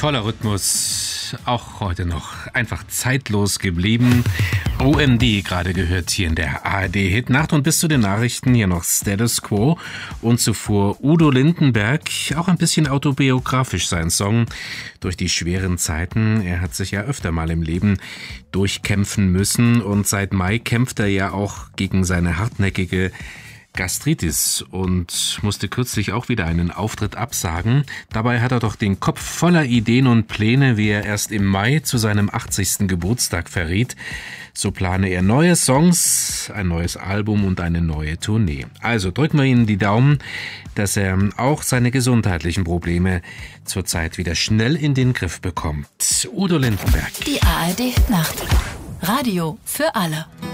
Toller Rhythmus, auch heute noch einfach zeitlos geblieben. OMD gerade gehört hier in der ARD-Hit Nacht und bis zu den Nachrichten hier noch Status Quo und zuvor Udo Lindenberg, auch ein bisschen autobiografisch sein Song durch die schweren Zeiten. Er hat sich ja öfter mal im Leben durchkämpfen müssen und seit Mai kämpft er ja auch gegen seine hartnäckige Gastritis und musste kürzlich auch wieder einen Auftritt absagen. Dabei hat er doch den Kopf voller Ideen und Pläne, wie er erst im Mai zu seinem 80. Geburtstag verriet. So plane er neue Songs, ein neues Album und eine neue Tournee. Also drücken wir Ihnen die Daumen, dass er auch seine gesundheitlichen Probleme zurzeit wieder schnell in den Griff bekommt. Udo Lindenberg. Die ARD Nacht. Radio für alle.